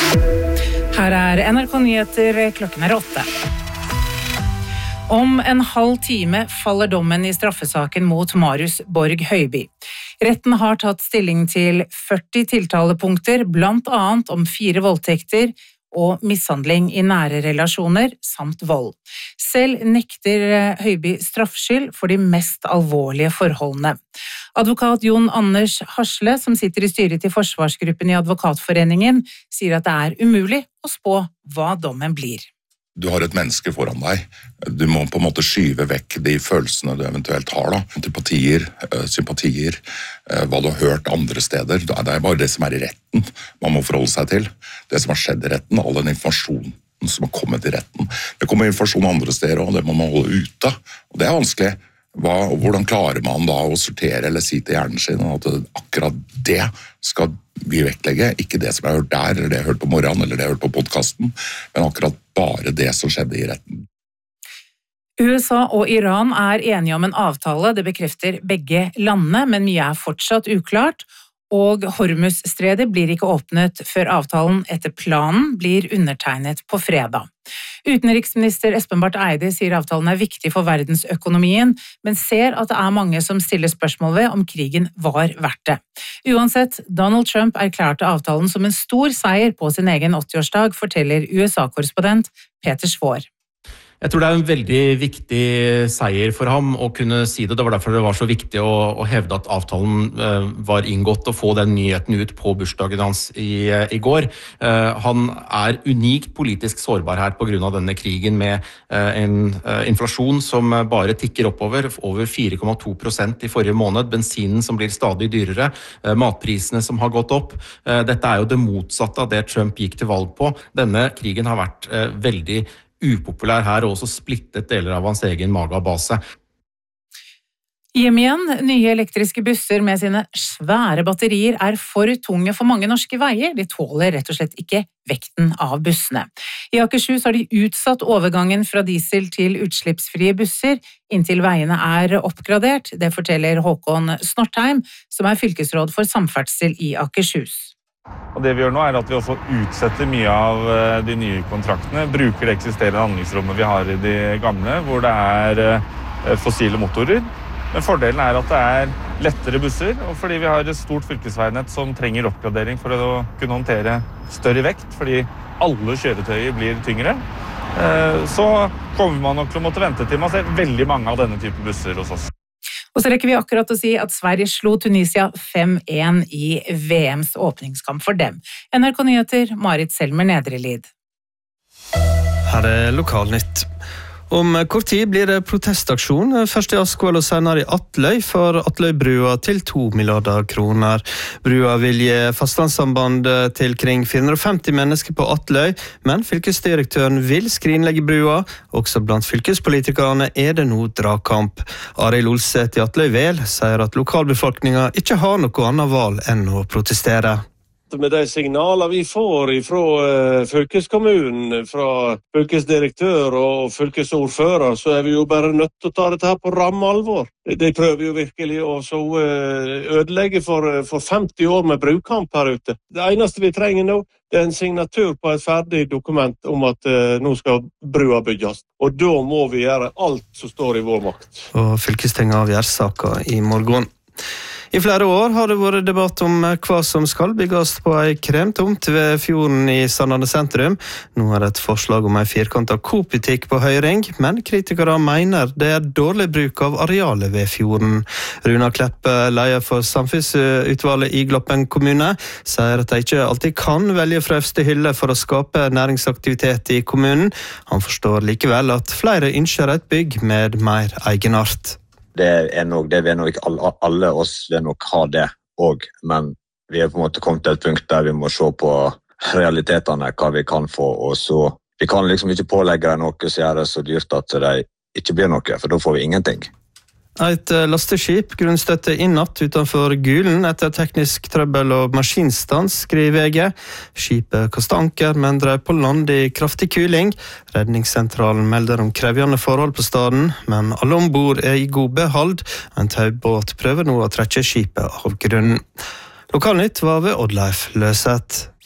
Her NRK Nyheter, klokken 8. Om en halv time faller dommen i straffesaken mot Marius Borg Høiby. Retten har tatt stilling til 40 tiltalepunkter, blant annet om 4 voldtekter og mishandling i nære relasjoner samt vold. Selv nekter Høiby straffskyld for de mest alvorlige forholdene. Advokat Jon Anders Hasle, som sitter i styret til forsvarsgruppen i Advokatforeningen, sier at det er umulig å spå hva dommen blir. Du har et menneske foran deg. Du må på en måte skyve vekk de følelsene du eventuelt har. Antipatier, sympatier, hva du har hørt andre steder. Det er bare det som er i retten man må forholde seg til. Det som har skjedd i retten, all den informasjonen som har kommet i retten. Det kommer informasjon andre steder, og det må man holde ute. Og det er vanskelig. Hvordan klarer man da å sortere eller si til hjernen sin at akkurat det skal vi vektlegge, ikke det som jeg har hørt der, eller det jeg har hørt på morgenen, eller det jeg har hørt på podcasten, men akkurat bare det som skjedde i retten. USA og Iran er enige om en avtale, det bekrefter begge landene, men mye er fortsatt uklart, og Hormuzstredet blir ikke åpnet før avtalen etter planen blir undertegnet på fredag. Utenriksminister Espen Barth Eide sier avtalen er viktig for verdensøkonomien, men ser at det er mange som stiller spørsmål ved om krigen var verdt det. Uansett, Donald Trump erklærte avtalen som en stor seier på sin egen 80-årsdag, forteller USA-korrespondent Peter Svår. Jeg tror det er en veldig viktig seier for ham å kunne si det. Det var derfor det var så viktig å hevde at avtalen var inngått og få den nyheten ut på bursdagen hans i går. Han er unikt politisk sårbar her på grunn av denne krigen med en inflasjon som bare tikker oppover, over 4,2% i forrige måned, bensinen som blir stadig dyrere, matprisene som har gått opp. Dette er jo det motsatte av det Trump gikk til valg på. Denne krigen har vært veldig upopulær her, og også splittet deler av hans egen magabase. Hjem igjen, nye elektriske busser med sine svære batterier er for tunge for mange norske veier. De tåler rett og slett ikke vekten av bussene. I Akershus har de utsatt overgangen fra diesel til utslippsfrie busser inntil veiene er oppgradert. Det forteller Håkon Snortheim, som er fylkesråd for samferdsel i Akershus. Og det vi gjør nå er at vi også utsetter mye av de nye kontraktene, bruker det eksisterende handlingsrommet vi har i de gamle, hvor det er fossile motorer. Men fordelen er at det er lettere busser, og fordi vi har et stort fylkesveinett som trenger oppgradering for å kunne håndtere større vekt, fordi alle kjøretøyer blir tyngre, så kommer man nok til å måtte vente til man ser veldig mange av denne type busser hos oss. Og så rekker vi akkurat å si at Sverige slo Tunisia 5-1 i VMs åpningskamp for dem. NRK Nyheter, Marit Selmer Nedrelid. Her er Lokalnytt. Om kort tid blir det protestaksjon, først i Askvoll og senere i Atløy, for Atløybrua til 2 milliarder kroner. Brua vil gi fastlandssamband til kring 450 mennesker på Atløy, men fylkesdirektøren vil skrinlegge brua. Også blant fylkespolitikerne er det nå dragkamp. Arild Olseth i Atløy Vel sier at lokalbefolkningen ikke har noe annet valg enn å protestere. Med de signaler vi får fra fylkeskommunen, fra fylkesdirektør og fylkesordfører, så er vi jo bare nødt til å ta dette her på ramme alvor. De prøver jo virkelig å ødelegge for 50 år med brukamp her ute. Det eneste vi trenger nå, det er en signatur på et ferdig dokument om at nå skal brua bygges. Og da må vi gjøre alt som står i vår makt. Og fylkestinget avgjør saken i morgen. I flere år har det vært debatt om hva som skal bygges på ei kremtomt ved fjorden i Sandane sentrum. Nå er det et forslag om ei firkantet Coop-butikk på høring, men kritikere mener det er dårlig bruk av arealet ved fjorden. Runa Kleppe, leder for samfunnsutvalget i Gloppen kommune, sier at de ikke alltid kan velge fra øverste hylle for å skape næringsaktivitet i kommunen. Han forstår likevel at flere ønsker et bygg med mer egenart. Det vil nok alle oss vil nok ha det også, men vi er på en måte kommet til et punkt der vi må se på realitetene, hva vi kan få, og så vi kan liksom ikke pålegge dem noe som gjør det så dyrt at det ikke blir noe, for da får vi ingenting. Et lasteskip grunnstøtte i natt utenfor Gulen etter teknisk trøbbel og maskinstans, skriver VG. Skipet kastet anker, men drev på land i kraftig kuling. Redningssentralen melder om krevjende forhold på staden, men alle ombord er i god behold. En taubåt prøver nå å trekke skipet av grunnen. Lokalnytt var ved Oddleif Løseth.